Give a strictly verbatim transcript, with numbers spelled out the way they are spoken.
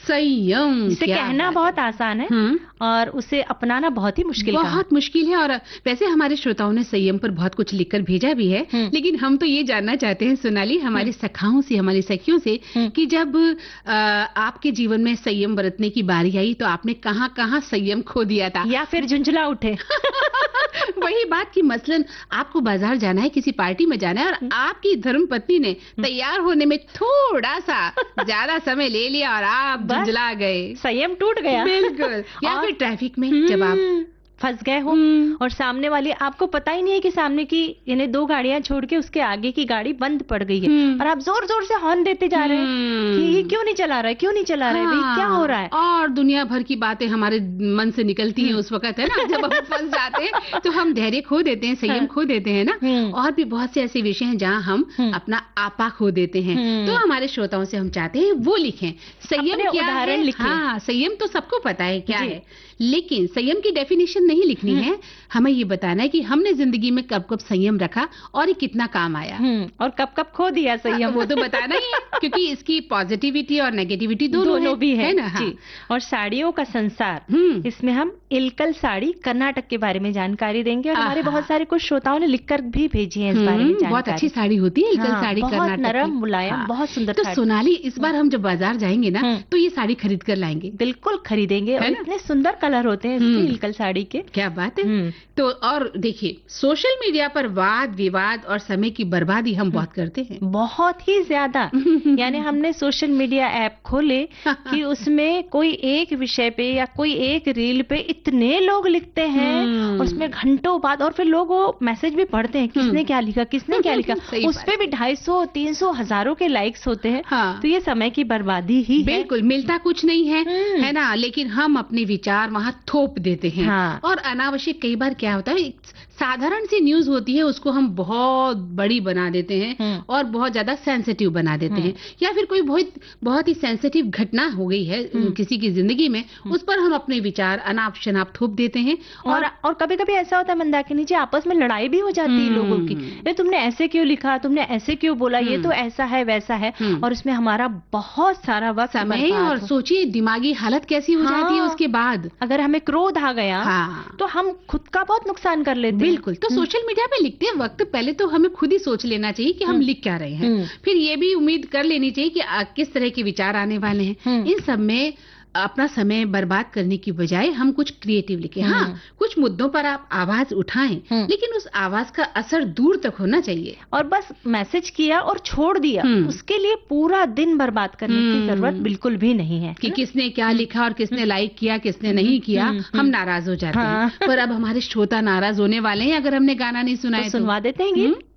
संयम, जिसे क्या कहना बात बहुत आसान है हम्म। और उसे अपनाना बहुत ही मुश्किल काम है। बहुत मुश्किल है। और वैसे हमारे श्रोताओं ने संयम पर बहुत कुछ लिखकर भेजा भी है, हम्म। लेकिन हम तो ये जानना चाहते हैं सोनाली, हमारी सखाओं से, हमारी सखियों से, हम्म। कि जब आ, आपके जीवन में संयम बरतने की बारी आई तो आपने कहाँ कहाँ संयम खो दिया था, या फिर झुंझला उठे। वही बात की मसलन आपको बाजार जाना है, किसी पार्टी में जाना है और आपकी धर्मपत्नी ने तैयार होने में थोड़ा सा ज्यादा समय ले लिया और आप बस झुंझला गए, संयम टूट गया। बिल्कुल। या और फिर ट्रैफिक में जब आप हम्म, फंस गए हो हम्म। और सामने वाली, आपको पता ही नहीं है कि सामने की यानी दो गाड़ियां छोड़ के उसके आगे की गाड़ी बंद पड़ गई है हम्म। और आप जोर जोर से हॉर्न देते जा रहे हैं कि ये हम्म। क्यों नहीं चला रहा है, क्यों नहीं चला रहा है, भाई क्या हो रहा है। और दुनिया भर की बातें हमारे मन से निकलती हैं उस वक्त, है ना, जब हम फंस जाते हैं तो हम धैर्य खो देते हैं, संयम खो देते हैं ना। हम्म। और भी बहुत से ऐसे विषय हैं जहाँ हम हम्म। अपना आपा खो देते हैं। हम्म। तो हमारे श्रोताओं से हम चाहते हैं वो लिखें संयम अपने क्या उदाहरण है। लिखें। हाँ, संयम तो सबको पता है क्या जी। है, लेकिन संयम की डेफिनेशन नहीं लिखनी है, हमें ये बताना है कि हमने जिंदगी में कब कब संयम रखा और ये कितना काम आया। हम्म, और कब कब खो दिया संयम, वो तो बताना ही है, क्योंकि इसकी पॉजिटिविटी और नेगेटिविटी दोनों, दोनों है, भी है, है ना। हाँ। जी। और साड़ियों का संसार, हम्म। इसमें हम इलकल साड़ी कर्नाटक के बारे में जानकारी देंगे और हमारे आहा। बहुत सारे कुछ श्रोताओं ने लिखकर भी भेजी है इस बारे में हम्म, जानकारी। बहुत अच्छी साड़ी होती है इलकल हाँ, साड़ी बहुत कर्नाटक नरम, की। मुलायम, हाँ। बहुत सुंदर तो साड़ी। सोनाली, इस बार हम जब बाजार जाएंगे ना हम्म। तो ये साड़ी खरीद कर लाएंगे। बिल्कुल खरीदेंगे और है ना? इतने सुंदर कलर होते हैं इसके हम्म। इलकल साड़ी के। क्या बात है। हम्म। तो और देखिए, सोशल मीडिया पर वाद विवाद और समय की बर्बादी हम बहुत करते हैं, बहुत ही ज्यादा। यानी हमने सोशल मीडिया ऐप खोले कि उसमें कोई एक विषय पे या कोई एक रील पे इतने लोग लिखते हैं हम्म। और उसमें घंटों बाद, और फिर लोग वो मैसेज भी पढ़ते हैं किसने क्या लिखा, किसने क्या लिखा। सही उस बात। पे भी ढाई सौ तीन सौ हजारों के लाइक्स होते हैं। हाँ। तो ये समय की बर्बादी ही है। बिल्कुल, मिलता कुछ नहीं है, हम्म। है ना, लेकिन हम अपने विचार वहां थोप देते हैं। हाँ। और अनावश्यक कई बार क्या होता है, एक साधारण सी न्यूज होती है उसको हम बहुत बड़ी बना देते हैं हम्म। और बहुत ज्यादा सेंसिटिव बना देते हैं। या फिर कोई बहुत बहुत ही सेंसिटिव घटना हो गई है किसी की जिंदगी में, उस पर हम अपने विचार अनाप शनाप थोप देते हैं। और और कभी कभी ऐसा होता है मंदाकिनी जी, आपस में लड़ाई भी हो जाती है लोगों की, ये तुमने ऐसे क्यों लिखा, तुमने ऐसे क्यों बोला, ये तो ऐसा है वैसा है, और उसमें हमारा बहुत सारा वक्त समय, और सोचिए दिमागी हालत कैसी हो जाती है उसके बाद। अगर हमें क्रोध आ गया हाँ। तो हम खुद का बहुत नुकसान कर लेते हैं। बिल्कुल। तो सोशल मीडिया पे लिखते वक्त पहले तो हमें खुद ही सोच लेना चाहिए कि हम लिख क्या रहे हैं, फिर ये भी उम्मीद कर लेनी चाहिए कि आ, किस तरह के विचार आने वाले हैं। इन सब में अपना समय बर्बाद करने की बजाय हम कुछ क्रिएटिव लिखें। हाँ, कुछ मुद्दों पर आप आवाज उठाएं, लेकिन उस आवाज का असर दूर तक होना चाहिए। और बस मैसेज किया और छोड़ दिया, उसके लिए पूरा दिन बर्बाद करने की जरूरत बिल्कुल भी नहीं है कि किसने क्या लिखा और किसने लाइक किया, किसने नहीं किया, हम नाराज हो जाते हैं। पर अब हमारे श्रोता नाराज होने वाले हैं अगर हमने गाना नहीं सुनाया तो। सुनवा देते हैं गीत।